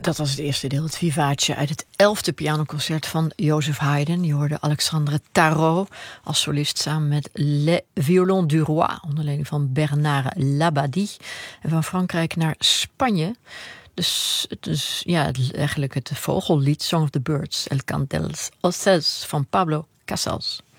Dat was het eerste deel, het Vivace uit het 11e pianoconcert van Joseph Haydn. Je hoorde Alexandre Tarot als solist samen met Les Violons du Roi, onder leiding van Bernard Labadie. En van Frankrijk naar Spanje. Dus eigenlijk het vogellied Song of the Birds, El Cant dels Oces van Pablo Casals.